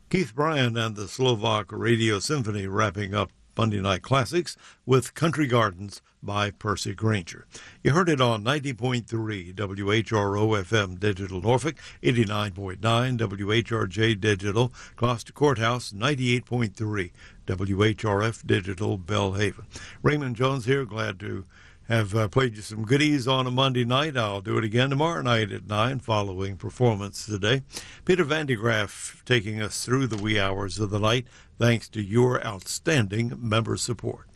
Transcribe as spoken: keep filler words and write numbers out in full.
Keith Bryan and the Slovak Radio Symphony wrapping up Monday Night Classics with Country Gardens by Percy Granger. You heard it on ninety point three W H R O F M Digital Norfolk, eighty-nine point nine W H R J Digital Gloucester Courthouse, ninety-eight point three W H R F Digital Belhaven. Raymond Jones here, glad to have uh, played you some goodies on a Monday night. I'll do it again tomorrow night at nine following performance today. Peter Van de Graaff taking us through the wee hours of the night thanks to your outstanding member support.